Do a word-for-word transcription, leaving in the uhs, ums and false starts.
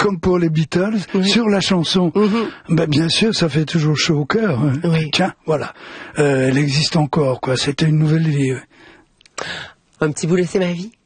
comme pour les Beatles, oui. sur la chanson. Mm-hmm. Ben, bien sûr, ça fait toujours chaud au cœur. Hein. Oui. Tiens, voilà. Euh, elle existe encore, quoi. C'était une nouvelle vie. Ouais. Un petit bout laissé ma vie.